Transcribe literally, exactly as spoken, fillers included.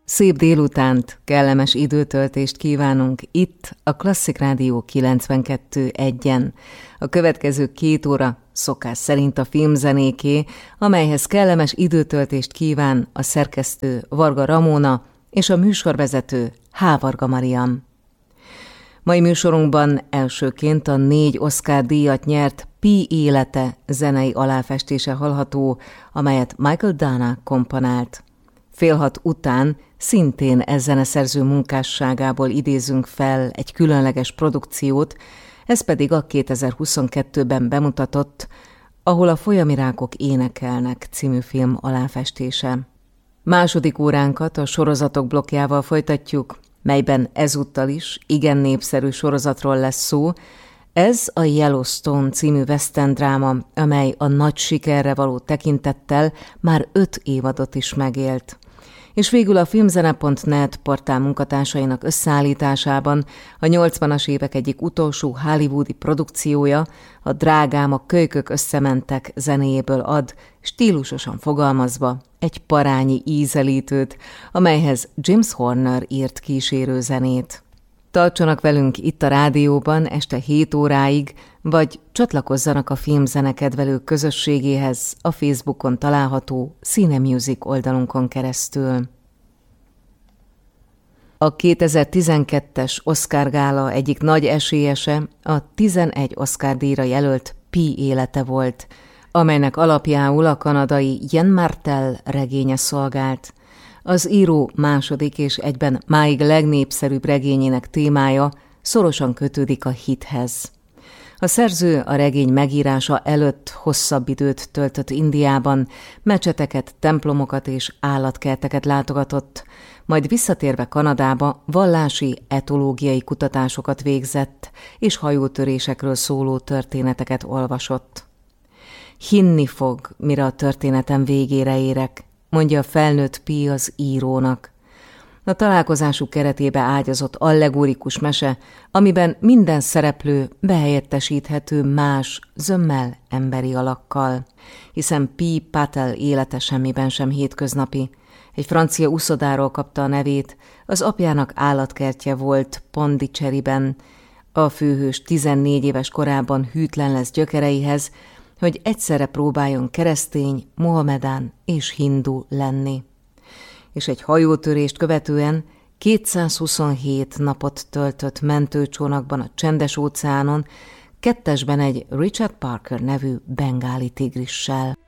Szép délutánt, kellemes időtöltést kívánunk itt a Klasszik Rádió kilencvenkettő egyen. A következő két óra szokás szerint a filmzenéké, amelyhez kellemes időtöltést kíván a szerkesztő Varga Ramóna és a műsorvezető H. Varga Marian. Mai műsorunkban elsőként a négy Oscar-díjat nyert Pi élete zenei aláfestése hallható, amelyet Michael Dana komponált. Fél hat után szintén e zeneszerző munkásságából idézünk fel egy különleges produkciót, ez pedig a kétezer-huszonkettőben bemutatott Ahol a folyamirákok énekelnek című film aláfestése. Második óránkat a sorozatok blokkjával folytatjuk, melyben ezúttal is igen népszerű sorozatról lesz szó. Ez a Yellowstone című western dráma, amely a nagy sikerre való tekintettel már öt évadot is megélt. És végül a filmzene pont net portál munkatársainak összeállításában a nyolcvanas évek egyik utolsó hollywoodi produkciója, a Drágám, a kölykök összementek zenéjéből ad, stílusosan fogalmazva, egy parányi ízelítőt, amelyhez James Horner írt kísérő zenét. Tartsanak velünk itt a rádióban este hét óráig, vagy csatlakozzanak a filmzene kedvelők közösségéhez a Facebookon található Cine Music oldalunkon keresztül. A kétezer-tizenkettes Oscar gála egyik nagy esélyese a tizenegy Oscar-díjra jelölt Pi élete volt, amelynek alapjául a kanadai Jen Martel regénye szolgált. Az író második és egyben máig legnépszerűbb regényének témája szorosan kötődik a hithez. A szerző a regény megírása előtt hosszabb időt töltött Indiában, mecseteket, templomokat és állatkerteket látogatott, majd visszatérve Kanadába vallási etológiai kutatásokat végzett, és hajótörésekről szóló történeteket olvasott. Hinni fog, mire a történetem végére érek, mondja a felnőtt Pi az írónak. A találkozásuk keretébe ágyazott allegorikus mese, amiben minden szereplő behelyettesíthető más, zömmel emberi alakkal, hiszen Pi Patel élete semmiben sem hétköznapi. Egy francia uszodáról kapta a nevét, az apjának állatkertje volt Pondicherryben. A főhős tizennégy éves korában hűtlen lesz gyökereihez, hogy egyszerre próbáljon keresztény, mohamedán és hindu lenni. És egy hajótörést követően kétszázhuszonhét napot töltött mentőcsónakban a Csendes-óceánon, kettesben egy Richard Parker nevű bengáli tigrissel.